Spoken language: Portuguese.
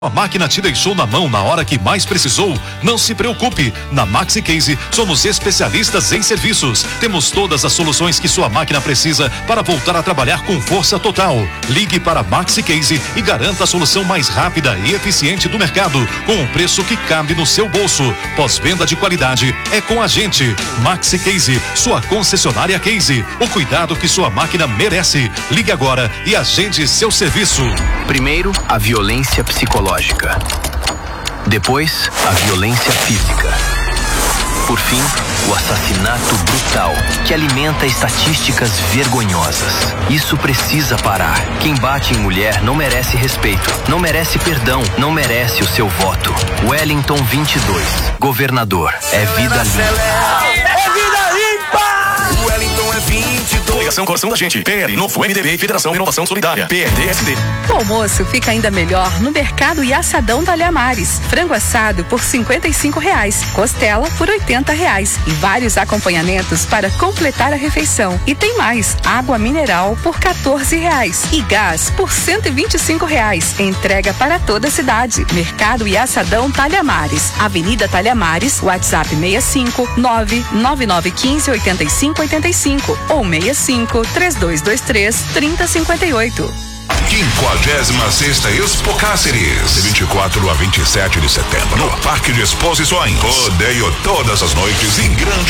A máquina te deixou na mão na hora que mais precisou? Não se preocupe. Na Maxi Case, somos especialistas em serviços. Temos todas as soluções que sua máquina precisa para voltar a trabalhar com força total. Ligue para Maxi Case e garanta a solução mais rápida e eficiente do mercado, com um preço que cabe no seu bolso. Pós-venda de qualidade é com a gente. Maxi Case, sua concessionária Case. O cuidado que sua máquina merece. Ligue agora e agende seu serviço. Primeiro, a violência psicológica. Depois, a violência física. Por fim, o assassinato brutal, que alimenta estatísticas vergonhosas. Isso precisa parar. Quem bate em mulher não merece respeito, não merece perdão, não merece o seu voto. Wellington 22, governador. É vida limpa. É vida limpa! Wellington é 22. Coligação Coração da Gente. PL, Novo MDB e Federação Renovação Solidária. PRDSD. O almoço fica ainda melhor no Mercado e Assadão Talhamares. Frango assado por R$55, costela por R$80 e vários acompanhamentos para completar a refeição. E tem mais, água mineral por R$14 e gás por R$125. Entrega para toda a cidade. Mercado e Assadão Talhamares. Avenida Talhamares, WhatsApp 65 99915 8585 ou 65 3223 3058. 56ª Expo Cáceres, de 24 a 27 de setembro, no Parque de Exposições. Rodeio todas as noites em grande